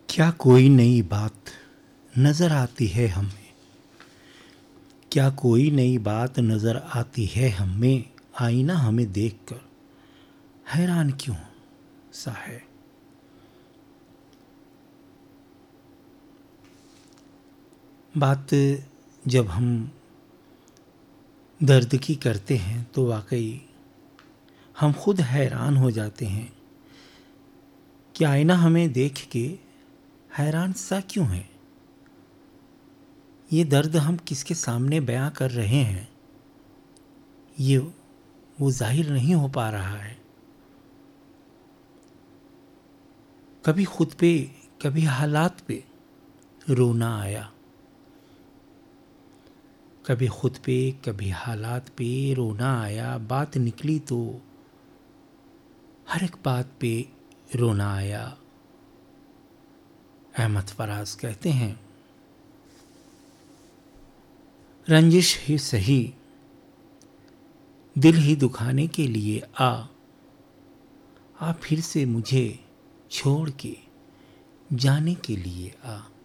क्या कोई नई बात नज़र आती है हमें? क्या कोई नई बात नज़र आती है हमें? आईना हमें देखकर हैरान क्यों सा है? बात जब हम दर्द की करते हैं तो वाकई हम खुद हैरान हो जाते हैं कि आईना हमें देख के हैरान सा क्यों है। ये दर्द हम किसके सामने बयां कर रहे हैं, ये वो जाहिर नहीं हो पा रहा है। कभी खुद पे, कभी हालात पे रोना आया, कभी खुद पे कभी हालात पे रोना आया। बात निकली तो हर एक बात पे रोना आया। अहमद फराज कहते हैं, रंजिश ही सही दिल ही दुखाने के लिए आ फिर से मुझे छोड़ के जाने के लिए आ।